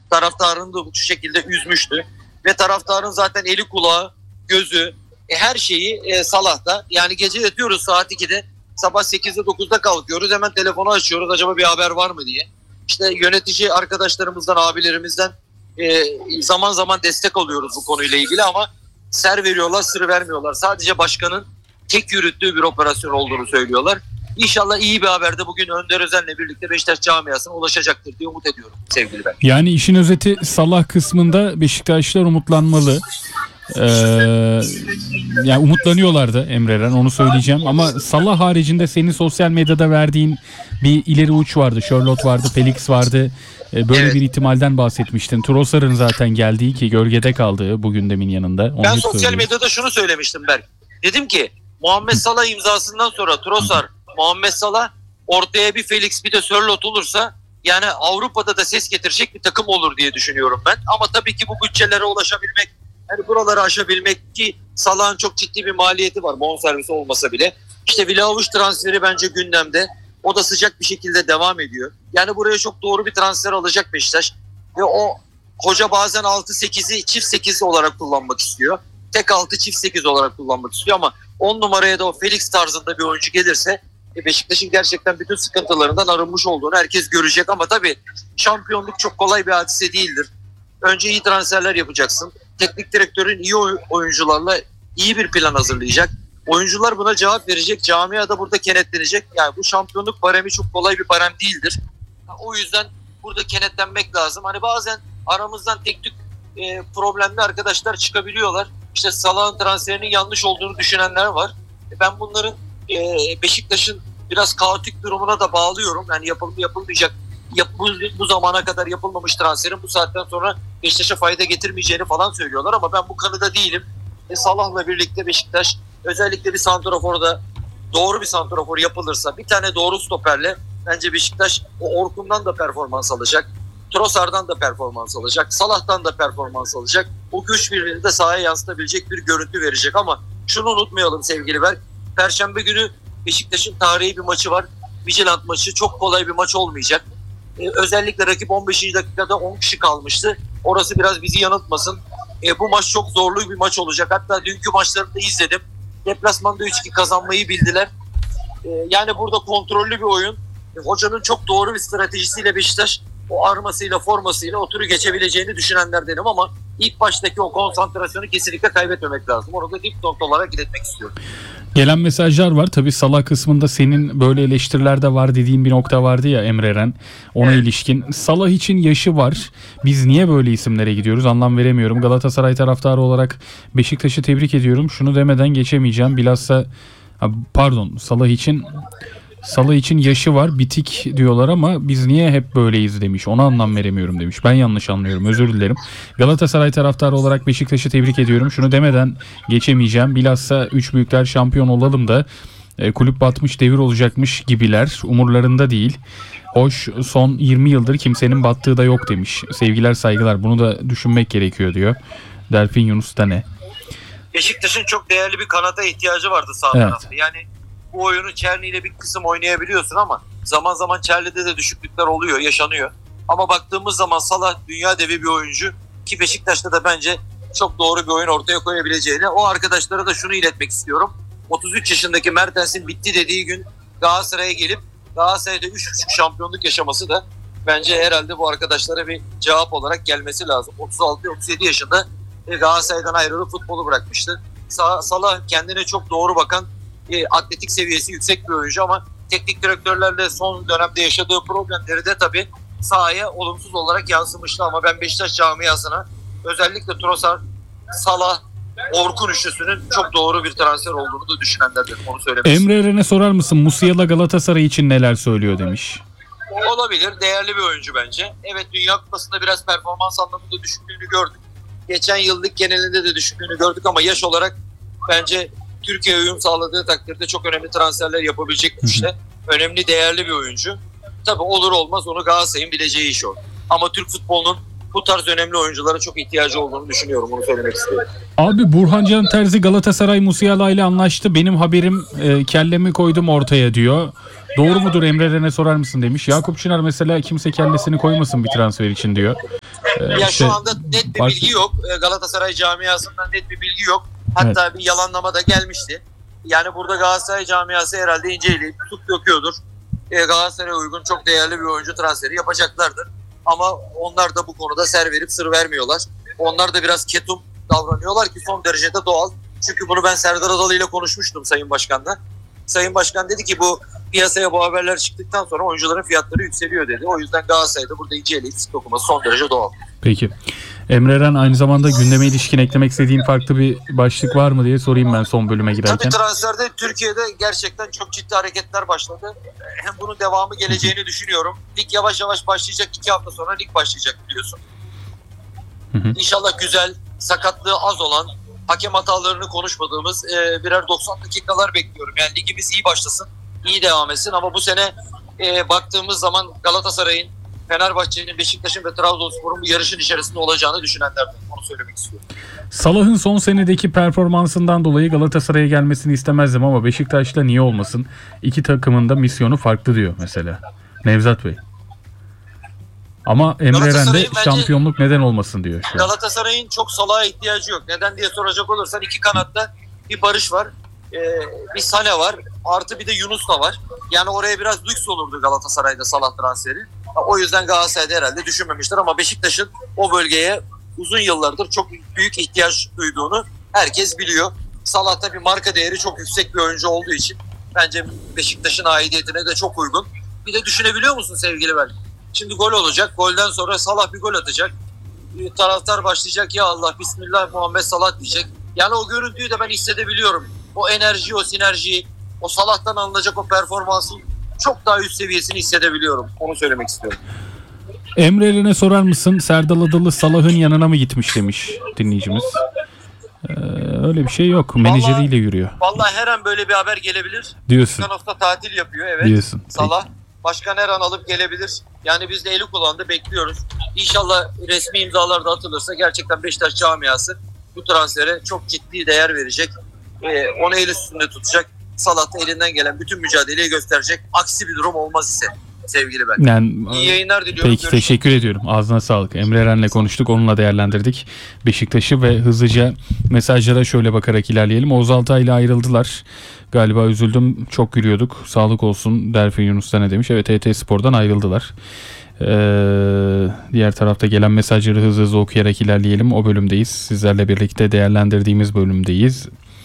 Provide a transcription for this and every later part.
taraftarını da şu şekilde üzmüştü. Ve taraftarın zaten eli kulağı, gözü, her şeyi Salah'ta. Yani gece yatıyoruz saat 2'de, sabah 8'de 9'da kalkıyoruz. Hemen telefonu açıyoruz, acaba bir haber var mı diye. İşte yönetici arkadaşlarımızdan, abilerimizden zaman zaman destek alıyoruz bu konuyla ilgili ama ser veriyorlar, sır vermiyorlar. Sadece başkanın tek yürüttüğü bir operasyon olduğunu söylüyorlar. İnşallah iyi bir haber de bugün Önder Özen'le birlikte Beşiktaş camiasına ulaşacaktır diye umut ediyorum sevgili ben. Yani işin özeti, Salah kısmında Beşiktaşlılar umutlanmalı. Yani umutlanıyorlardı Emre Eren, onu söyleyeceğim. Ama Salah haricinde senin sosyal medyada verdiğin bir ileri uç vardı. Charlotte vardı, Felix vardı. Böyle evet, bir ihtimalden bahsetmiştin. Trossard'ın zaten geldiği, ki gölgede kaldığı bu gündemin yanında. Onu ben sosyal medyada şunu söylemiştim Berk. Dedim ki Muhammed Salah imzasından sonra Trossard, Muhammed Salah, ortaya bir Felix, bir de Charlotte olursa yani Avrupa'da da ses getirecek bir takım olur diye düşünüyorum ben. Ama tabii ki bu bütçelere ulaşabilmek, yani buraları aşabilmek, ki Salah'ın çok ciddi bir maliyeti var bonservisi olmasa bile. İşte Vlahovic transferi bence gündemde. O da sıcak bir şekilde devam ediyor. Yani buraya çok doğru bir transfer alacak Beşiktaş. Ve o hoca bazen 6-8'i çift 8 olarak kullanmak istiyor. Tek 6 çift 8 olarak kullanmak istiyor ama 10 numaraya da o Felix tarzında bir oyuncu gelirse Beşiktaş'ın gerçekten bütün sıkıntılarından arınmış olduğunu herkes görecek. Ama tabii şampiyonluk çok kolay bir hadise değildir. Önce iyi transferler yapacaksın. Teknik direktörün iyi oyuncularla iyi bir plan hazırlayacak. Oyuncular buna cevap verecek. Camia da burada kenetlenecek. Yani bu şampiyonluk baremi çok kolay bir barem değildir. O yüzden burada kenetlenmek lazım. Hani bazen aramızdan tek tük problemli arkadaşlar çıkabiliyorlar. İşte Salah'ın transferinin yanlış olduğunu düşünenler var. Ben bunların Beşiktaş'ın biraz kaotik durumuna da bağlıyorum. Yani yapılmayacak, bu zamana kadar yapılmamış transferin bu saatten sonra Beşiktaş'a fayda getirmeyeceğini falan söylüyorlar ama ben bu kanıda değilim. Salah'la birlikte Beşiktaş, özellikle bir santraforda doğru bir santrafor yapılırsa, bir tane doğru stoperle bence Beşiktaş o Orkun'dan da performans alacak. Trossard'dan da performans alacak. Salah'tan da performans alacak. O güç birliğini de sahaya yansıtabilecek bir görüntü verecek ama şunu unutmayalım sevgili Berk. Perşembe günü Beşiktaş'ın tarihi bir maçı var. Midtjylland maçı çok kolay bir maç olmayacak. Özellikle rakip 15. dakikada 10 kişi kalmıştı. Orası biraz bizi yanıltmasın. Bu maç çok zorlu bir maç olacak. Hatta dünkü maçlarını da izledim. Deplasmanda 3-2 kazanmayı bildiler. Yani burada kontrollü bir oyun. Hocanın çok doğru bir stratejisiyle Beşiktaş o armasıyla, formasıyla o turu geçebileceğini düşünenlerdenim ama ilk baştaki o konsantrasyonu kesinlikle kaybetmemek lazım. Onu da dipnot olarak iletmek istiyorum. Gelen mesajlar var. Tabii Salah kısmında senin böyle eleştiriler de var dediğin bir nokta vardı ya Emre Eren. Ona evet, ilişkin. Salah için yaşı var. Biz niye böyle isimlere gidiyoruz? Anlam veremiyorum. Galatasaray taraftarı olarak Beşiktaş'ı tebrik ediyorum. Şunu demeden geçemeyeceğim. Bilhassa Salah için yaşı var, bitik diyorlar ama biz niye hep böyleyiz demiş. Ona anlam veremiyorum demiş. Ben yanlış anlıyorum, özür dilerim. Galatasaray taraftarı olarak Beşiktaş'ı tebrik ediyorum. Şunu demeden geçemeyeceğim. Bilhassa 3 büyükler şampiyon olalım da kulüp batmış devir olacakmış gibiler. Umurlarında değil. Hoş, son 20 yıldır kimsenin battığı da yok demiş. Sevgiler, saygılar. Bunu da düşünmek gerekiyor diyor. Delfin Yunus Tane. Beşiktaş'ın çok değerli bir kanata ihtiyacı vardı sağ tarafta. Yani bu oyunu Çerni ile bir kısım oynayabiliyorsun ama zaman zaman Çerli'de de düşüklükler oluyor, yaşanıyor. Ama baktığımız zaman Salah dünya devi bir oyuncu ki Beşiktaş'ta da bence çok doğru bir oyun ortaya koyabileceğini. O arkadaşlara da şunu iletmek istiyorum. 33 yaşındaki Mertens'in bitti dediği gün Galatasaray'a gelip Galatasaray'da 3,5 şampiyonluk yaşaması da bence herhalde bu arkadaşlara bir cevap olarak gelmesi lazım. 36-37 yaşında Galatasaray'dan ayrılıp futbolu bırakmıştı. Salah kendine çok doğru bakan, atletik seviyesi yüksek bir oyuncu ama teknik direktörlerle son dönemde yaşadığı problemleri de tabii sahaya olumsuz olarak yansımıştı ama ben Beşiktaş camiasına özellikle Trossard, Salah, Orkun üçlüsünün çok doğru bir transfer olduğunu da düşünenlerdir. Onu söylemek Emre Eren'e sorar mısın? Musiala Galatasaray için neler söylüyor demiş. Olabilir. Değerli bir oyuncu bence. Evet, Dünya Kupası'nda biraz performans anlamında düşüklüğünü gördük. Geçen yıllık genelinde de düşüklüğünü gördük ama yaş olarak bence Türkiye'ye uyum sağladığı takdirde çok önemli transferler yapabilecek güçte. Önemli, değerli bir oyuncu. Tabii olur olmaz onu Galatasaray'ın bileceği iş o. Ama Türk futbolunun bu tarz önemli oyunculara çok ihtiyacı olduğunu düşünüyorum. Onu söylemek istiyorum. Abi Burhancan Terzi Galatasaray Musiala ile anlaştı. Benim haberim, kellemi koydum ortaya diyor. Doğru mudur Emre Eren'e sorar mısın demiş. Yakup Çınar mesela kimse kellesini koymasın bir transfer için diyor. Ya şu anda net bir bilgi yok. Galatasaray camiasından net bir bilgi yok. Hatta bir yalanlama da gelmişti. Yani burada Galatasaray camiası herhalde inceleyip tutup döküyordur. Galatasaray'a uygun çok değerli bir oyuncu transferi yapacaklardır. Ama onlar da bu konuda ser verip sır vermiyorlar. Onlar da biraz ketum davranıyorlar ki son derecede doğal. Çünkü bunu ben Serdar Adalı ile konuşmuştum Sayın Başkan'da. Sayın Başkan dedi ki bu piyasaya bu haberler çıktıktan sonra oyuncuların fiyatları yükseliyor dedi. O yüzden Galatasaray'da burada inceleyip sık dokuması son derece doğal. Peki. Emre Eren, aynı zamanda gündeme ilişkin eklemek istediğin farklı bir başlık var mı diye sorayım ben son bölüme girerken. Tabii transferde Türkiye'de gerçekten çok ciddi hareketler başladı. Hem bunun devamı geleceğini düşünüyorum. Lig yavaş yavaş başlayacak. 2 hafta sonra lig başlayacak biliyorsun. İnşallah güzel, sakatlığı az olan, hakem hatalarını konuşmadığımız birer 90 dakikalar bekliyorum. Yani ligimiz iyi başlasın, iyi devam etsin. Ama bu sene baktığımız zaman Galatasaray'ın, Fenerbahçe'nin, Beşiktaş'ın ve Trabzonspor'un bu yarışın içerisinde olacağını düşünenlerden, onu söylemek istiyorum. Salah'ın son senedeki performansından dolayı Galatasaray'a gelmesini istemezdim ama Beşiktaş'la niye olmasın? İki takımın da misyonu farklı diyor mesela Nevzat Bey. Ama Emre Eren de şampiyonluk neden olmasın diyor şu an. Galatasaray'ın çok Salah'a ihtiyacı yok. Neden diye soracak olursan iki kanatta bir Barış var, bir Sane var, artı bir de Yunus da var. Yani oraya biraz lüks olurdu Galatasaray'da Salah transferi. O yüzden Galatasaray'da herhalde düşünmemişler ama Beşiktaş'ın o bölgeye uzun yıllardır çok büyük ihtiyaç duyduğunu herkes biliyor. Salah da bir marka değeri çok yüksek bir oyuncu olduğu için bence Beşiktaş'ın aidiyetine de çok uygun. Bir de düşünebiliyor musun sevgili Berk? Şimdi gol olacak. Golden sonra Salah bir gol atacak. Taraftar başlayacak, ya Allah bismillah Muhammed Salah diyecek. Yani o görüntüyü de ben hissedebiliyorum. O enerji, o sinerjiyi, o Salah'tan alınacak o performansın çok daha üst seviyesini hissedebiliyorum. Onu söylemek istiyorum. Emre Eren'e sorar mısın? Serdar Adalı Salah'ın yanına mı gitmiş demiş dinleyicimiz. Öyle bir şey yok. Menajeriyle yürüyor. Vallahi her an böyle bir haber gelebilir. Diyorsun. Başkan hafta tatil yapıyor, evet. Diyorsun. Salah. Başkan her an alıp gelebilir. Yani biz de eli kulağında bekliyoruz. İnşallah resmi imzalar da atılırsa gerçekten Beşiktaş camiası bu transfere çok ciddi değer verecek. Onu el üstünde tutacak. Salah da elinden gelen bütün mücadeleyi gösterecek. Aksi bir durum olmaz ise sevgili ben. Yani, İyi yayınlar diliyorum. Peki, teşekkür ediyorum. Ağzına sağlık. Emre Eren'le konuştuk. Onunla değerlendirdik Beşiktaş'ı ve hızlıca mesajlara şöyle bakarak ilerleyelim. Oğuz Altay ile ayrıldılar. Galiba üzüldüm. Çok gülüyorduk. Sağlık olsun. Derfi Yunus'ta ne demiş? Evet, ET Spor'dan ayrıldılar. Diğer tarafta gelen mesajları hızlı hızlı okuyarak ilerleyelim. O bölümdeyiz. Sizlerle birlikte değerlendirdiğimiz bölümdeyiz.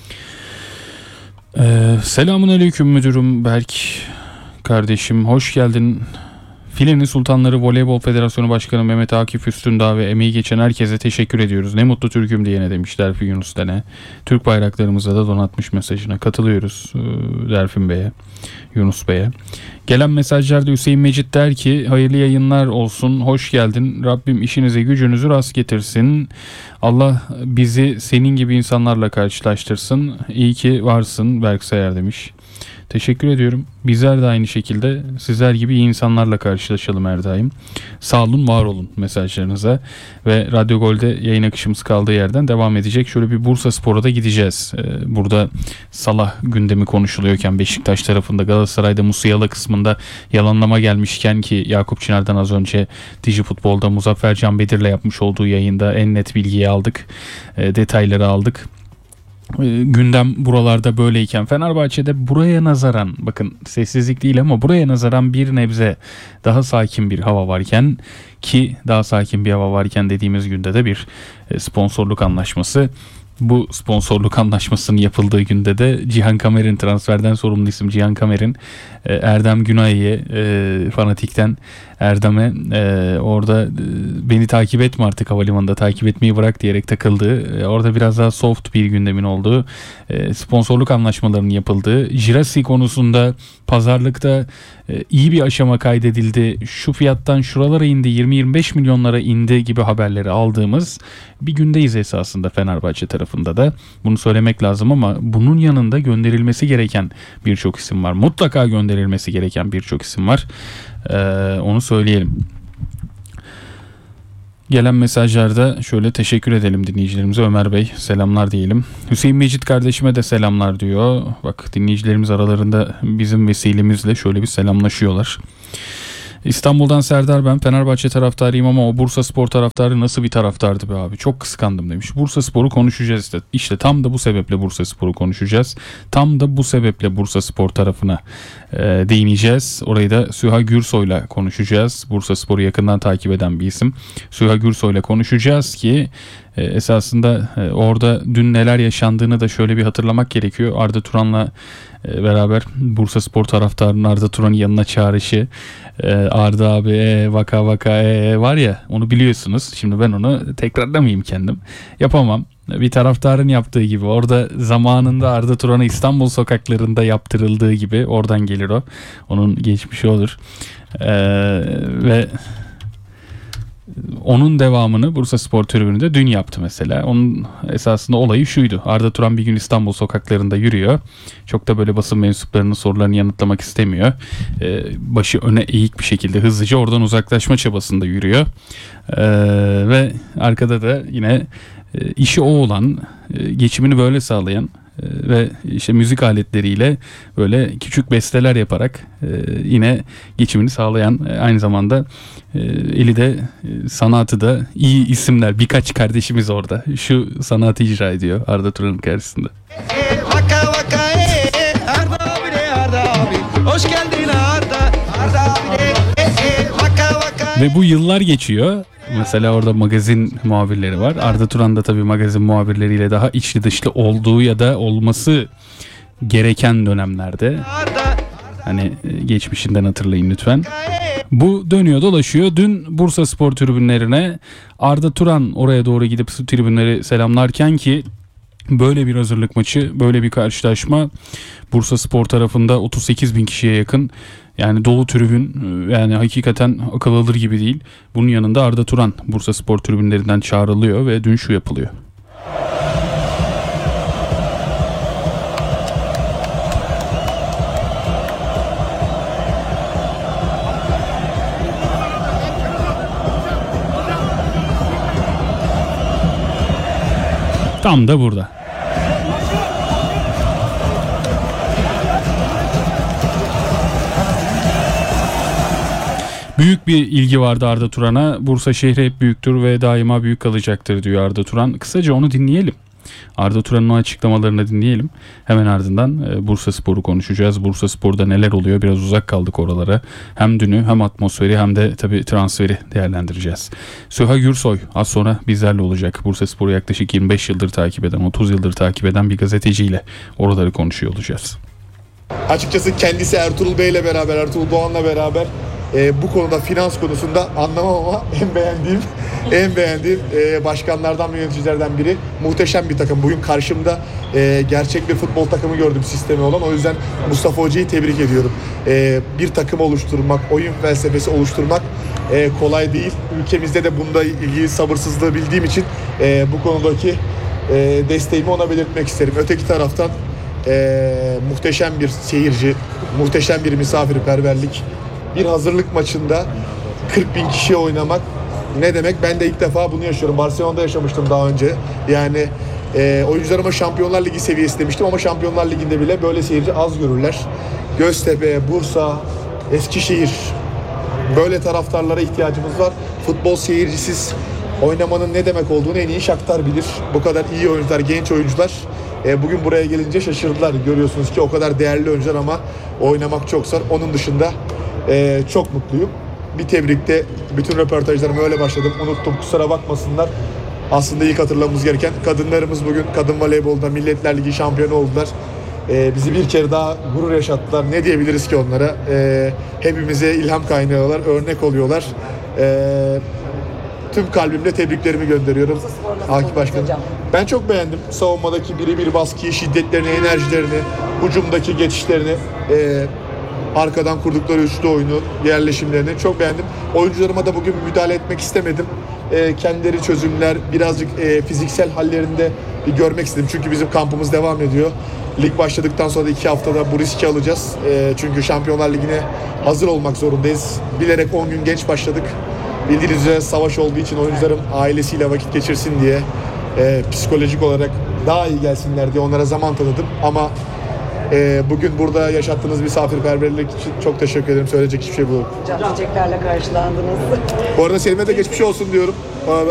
Selamun aleyküm müdürüm Berk kardeşim, hoş geldin. Filenin Sultanları Voleybol Federasyonu Başkanı Mehmet Akif Üstündağ ve emeği geçen herkese teşekkür ediyoruz. Ne mutlu Türk'üm diyene demiş Derfi Yunus Dene. Türk bayraklarımıza da donatmış mesajına katılıyoruz Derfin Bey'e, Yunus Bey'e. Gelen mesajlarda Hüseyin Mecit der ki hayırlı yayınlar olsun, hoş geldin. Rabbim işinize gücünüzü rast getirsin. Allah bizi senin gibi insanlarla karşılaştırsın. İyi ki varsın Berk Sayar demiş. Teşekkür ediyorum. Bizler de aynı şekilde sizler gibi iyi insanlarla karşılaşalım her daim. Sağ olun, var olun mesajlarınıza. Ve Radyo Gol'de yayın akışımız kaldığı yerden devam edecek. Şöyle bir Bursaspor'a da gideceğiz. Burada Salah gündemi konuşuluyorken Beşiktaş tarafında, Galatasaray'da Musiala kısmında yalanlama gelmişken ki Yakup Çınar'dan az önce Dijifutbol'da Muzaffer Can Bedir'le yapmış olduğu yayında en net bilgiyi aldık. Detayları aldık. Gündem buralarda böyleyken Fenerbahçe'de buraya nazaran, bakın sessizlik değil ama buraya nazaran bir nebze daha sakin bir hava varken, ki daha sakin bir hava varken dediğimiz günde de bir sponsorluk anlaşması. Bu sponsorluk anlaşmasının yapıldığı günde de Cihan Kamer'in, transferden sorumlu isim Cihan Kamer'in Erdem Günay'ı Fanatik'ten Erdem'e orada beni takip etme artık havalimanında, takip etmeyi bırak diyerek takıldığı, orada biraz daha soft bir gündemin olduğu, sponsorluk anlaşmalarının yapıldığı, Jirasi konusunda pazarlıkta iyi bir aşama kaydedildi, şu fiyattan şuralara indi, 20-25 milyonlara indi gibi haberleri aldığımız bir gündeyiz esasında Fenerbahçe tarafında da. Bunu söylemek lazım ama bunun yanında gönderilmesi gereken birçok isim var. Mutlaka gönderilmesi gereken birçok isim var. Onu söyleyelim. Gelen mesajlarda şöyle teşekkür edelim dinleyicilerimize. Ömer Bey selamlar diyelim. Hüseyin Mecit kardeşime de selamlar diyor. Bak, dinleyicilerimiz aralarında bizim vesilemizle şöyle bir selamlaşıyorlar. İstanbul'dan Serdar ben. Fenerbahçe taraftarıyım ama o Bursaspor taraftarı nasıl bir taraftardı be abi. Çok kıskandım demiş. Bursaspor'u konuşacağız işte. İşte tam da bu sebeple Bursaspor'u konuşacağız. Tam da bu sebeple Bursaspor tarafına değineceğiz. Orayı da Süha Gürsoy'la konuşacağız. Bursaspor'u yakından takip eden bir isim. Süha Gürsoy'la konuşacağız ki esasında orada dün neler yaşandığını da şöyle bir hatırlamak gerekiyor. Arda Turan'la beraber Bursaspor taraftarının Arda Turan'ın yanına çağrışı, Arda abi vaka vaka var ya, onu biliyorsunuz. Şimdi ben onu tekrarlamayayım kendim. Yapamam. Bir taraftarın yaptığı gibi orada zamanında Arda Turan'a İstanbul sokaklarında yaptırıldığı gibi oradan gelir o. Onun geçmişi olur. Ve onun devamını Bursaspor tribününde dün yaptı mesela. Onun esasında olayı şuydu. Arda Turan bir gün İstanbul sokaklarında yürüyor. Çok da böyle basın mensuplarının sorularını yanıtlamak istemiyor. Başı öne eğik bir şekilde hızlıca oradan uzaklaşma çabasında yürüyor. Ve arkada da yine işi o olan, geçimini böyle sağlayan ve işte müzik aletleriyle böyle küçük besteler yaparak yine geçimini sağlayan, aynı zamanda eli de sanatı da iyi isimler, birkaç kardeşimiz orada şu sanatı icra ediyor Arda Turan'ın karşısında. Vaka vaka Arda abi de Arda abi. Hoş geldin Arda. Arda abi de vaka vaka. Ve bu yıllar geçiyor. Mesela orada magazin muhabirleri var. Arda Turan da tabii magazin muhabirleriyle daha içli dışlı olduğu ya da olması gereken dönemlerde. Hani geçmişinden hatırlayın lütfen. Bu dönüyor dolaşıyor. Dün Bursaspor tribünlerine Arda Turan oraya doğru gidip tribünleri selamlarken ki böyle bir hazırlık maçı, böyle bir karşılaşma Bursaspor tarafında 38 bin kişiye yakın, yani dolu tribün, yani hakikaten akıl alır gibi değil. Bunun yanında Arda Turan Bursaspor tribünlerinden çağrılıyor ve dün şu yapılıyor. Tam da burada. Büyük bir ilgi vardı Arda Turan'a. Bursa şehri hep büyüktür ve daima büyük kalacaktır diyor Arda Turan. Kısaca onu dinleyelim. Arda Turan'ın o açıklamalarını dinleyelim. Hemen ardından Bursaspor'u konuşacağız. Bursaspor'da neler oluyor? Biraz uzak kaldık oralara. Hem dünü hem atmosferi hem de tabii transferi değerlendireceğiz. Süha Gürsoy az sonra bizlerle olacak. Bursaspor'u yaklaşık 25 yıldır takip eden, 30 yıldır takip eden bir gazeteciyle oraları konuşuyor olacağız. Açıkçası kendisi Ertuğrul Bey'le beraber, Ertuğrul Doğan'la beraber bu konuda, finans konusunda anlamam ama en beğendiğim başkanlardan ve yöneticilerden biri. Muhteşem bir takım. Bugün karşımda gerçek bir futbol takımı gördüm, sistemi olan. O yüzden Mustafa Hoca'yı tebrik ediyorum. Bir takım oluşturmak, oyun felsefesi oluşturmak kolay değil. Ülkemizde de bunda ilgili sabırsızlığı bildiğim için bu konudaki desteğimi ona belirtmek isterim. Öteki taraftan muhteşem bir seyirci, muhteşem bir misafirperverlik. Bir hazırlık maçında 40 bin kişiye oynamak ne demek? Ben de ilk defa bunu yaşıyorum. Barcelona'da yaşamıştım daha önce. Yani oyuncularıma Şampiyonlar Ligi seviyesi demiştim ama Şampiyonlar Ligi'nde bile böyle seyirci az görürler. Göztepe, Bursa, Eskişehir, böyle taraftarlara ihtiyacımız var. Futbol seyircisiz oynamanın ne demek olduğunu en iyi Shakhtar bilir. Bu kadar iyi oyuncular, genç oyuncular bugün buraya gelince şaşırdılar. Görüyorsunuz ki o kadar değerli oyuncular ama oynamak çok zor. Onun dışında çok mutluyum. Bir tebrikte, bütün röportajlarıma öyle başladım. Unuttum, kusura bakmasınlar. Aslında ilk hatırlamamız gereken, kadınlarımız bugün kadın voleybolda Milletler Ligi şampiyonu oldular. Bizi bir kere daha gurur yaşattılar. Ne diyebiliriz ki onlara? Hepimize ilham kaynağılar, örnek oluyorlar. Tüm kalbimle tebriklerimi gönderiyorum Akif Başkanım. Ben çok beğendim. Savunmadaki birebir baskıyı, şiddetlerini, enerjilerini, hücumdaki geçişlerini, arkadan kurdukları üçlü oyunu, yerleşimlerini çok beğendim. Oyuncularıma da bugün müdahale etmek istemedim. Kendileri çözümler, birazcık fiziksel hallerinde bir görmek istedim. Çünkü bizim kampımız devam ediyor. Lig başladıktan sonra da 2 haftada bu riski alacağız. Çünkü Şampiyonlar Ligi'ne hazır olmak zorundayız. Bilerek 10 gün geç başladık. Bildiğiniz üzere savaş olduğu için oyuncularım ailesiyle vakit geçirsin diye, psikolojik olarak daha iyi gelsinler diye onlara zaman tanıdım. Ama Bugün burada yaşattığınız misafirperverlik için çok teşekkür ederim. Söyleyecek hiçbir şey bu yok. Hocam çiçeklerle karşılandınız. Bu arada Selim'e de geçmiş olsun diyorum. Bana da